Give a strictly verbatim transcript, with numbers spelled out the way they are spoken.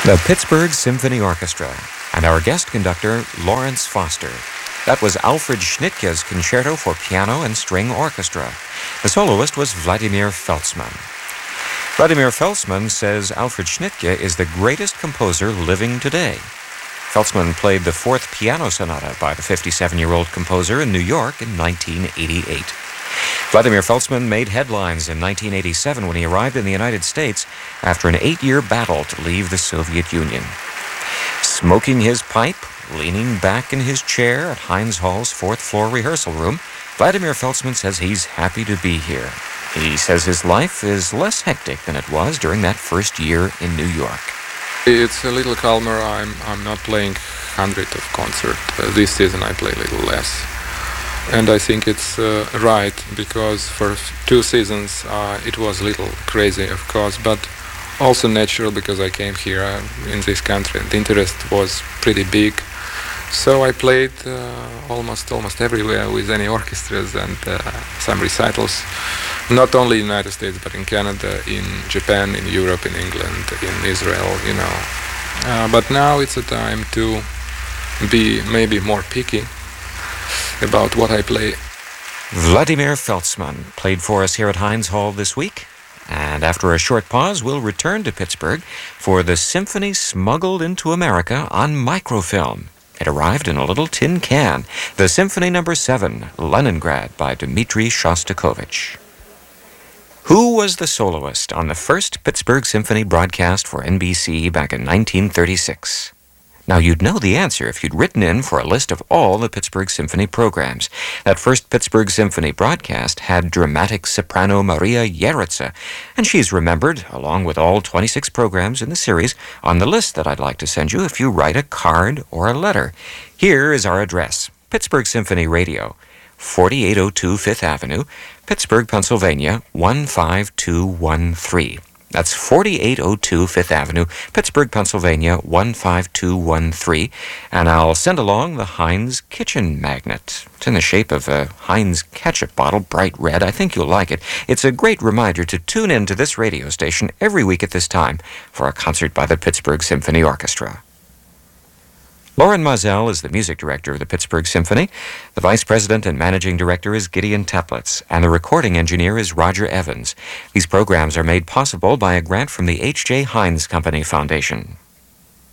The Pittsburgh Symphony Orchestra and our guest conductor, Lawrence Foster. That was Alfred Schnittke's Concerto for Piano and String Orchestra. The soloist was Vladimir Feltzman. Vladimir Feltzman says Alfred Schnittke is the greatest composer living today. Feltzman played the fourth piano sonata by the fifty-seven-year-old composer in New York in nineteen eighty-eight. Vladimir Feltzman made headlines in nineteen eighty-seven when he arrived in the United States after an eight-year battle to leave the Soviet Union. Smoking his pipe, leaning back in his chair at Heinz Hall's fourth-floor rehearsal room, Vladimir Feltzman says he's happy to be here. He says his life is less hectic than it was during that first year in New York. It's a little calmer. I'm I'm not playing hundreds of concerts. Uh, this season I play a little less. And I think it's uh, right, because for two seasons uh, it was a little crazy, of course, but also natural, because I came here uh, in this country. The interest was pretty big. So I played uh, almost almost everywhere with any orchestras and uh, some recitals, not only in the United States, but in Canada, in Japan, in Europe, in England, in Israel, you know. Uh, but now it's a time to be maybe more picky about what I play. Vladimir Feltzman played for us here at Heinz Hall this week. And after a short pause, we'll return to Pittsburgh for the symphony smuggled into America on microfilm. It arrived in a little tin can, the Symphony Number seven, Leningrad, by Dmitri Shostakovich. Who was the soloist on the first Pittsburgh Symphony broadcast for N B C back in nineteen thirty-six? Now, you'd know the answer if you'd written in for a list of all the Pittsburgh Symphony programs. That first Pittsburgh Symphony broadcast had dramatic soprano Maria Yeritsa, and she's remembered, along with all twenty-six programs in the series, on the list that I'd like to send you if you write a card or a letter. Here is our address: Pittsburgh Symphony Radio, forty-eight oh two Fifth Avenue, Pittsburgh, Pennsylvania, one five two one three. That's forty-eight oh two Fifth Avenue, Pittsburgh, Pennsylvania, one five two one three. And I'll send along the Heinz Kitchen Magnet. It's in the shape of a Heinz ketchup bottle, bright red. I think you'll like it. It's a great reminder to tune in to this radio station every week at this time for a concert by the Pittsburgh Symphony Orchestra. Loren Mazel is the music director of the Pittsburgh Symphony. The vice president and managing director is Gideon Teplitz, and the recording engineer is Roger Evans. These programs are made possible by a grant from the H J Heinz Company Foundation.